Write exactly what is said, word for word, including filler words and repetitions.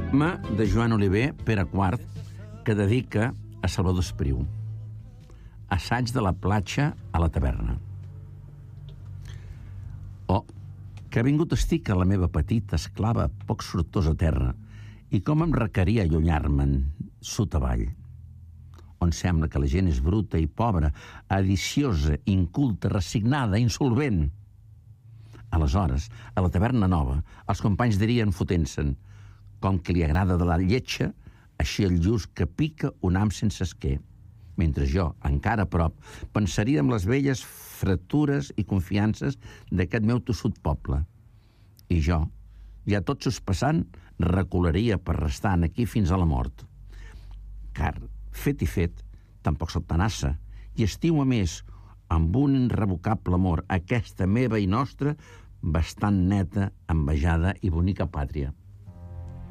Poema de Joan Oliver, Pere quart, que dedica a Salvador Espriu. Assaig de la platja a la taverna. Oh, que ha vingut estic a la meva petita esclava poc sortosa terra, i com em requeria allunyar-me'n sud avall, on sembla que la gent és bruta i pobra, adiciosa, inculta, resignada, insolvent. Aleshores, a la taverna nova, els companys dirien fotent-se'n: com que li agrada de la lletja, així el lluç que pica un ham sense esquer. Mentre jo, encara a prop, pensaria en les velles fratures i confiances d'aquest meu tossut poble. I jo, ja tot sospesant, recularia per restar aquí fins a la mort. Car, fet i fet, tampoc soc tanassa, i estimo a més, amb un irrevocable amor, aquesta meva i nostra, bastant neta, envejada i bonica pàtria.